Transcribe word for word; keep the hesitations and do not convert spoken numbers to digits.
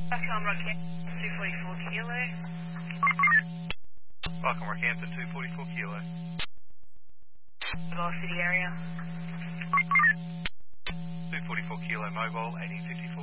Back on Rockhampton, two forty-four kilo. Back on Rockhampton, two forty-four kilo. Mobile City area. two forty-four kilo mobile, eighteen fifty-four.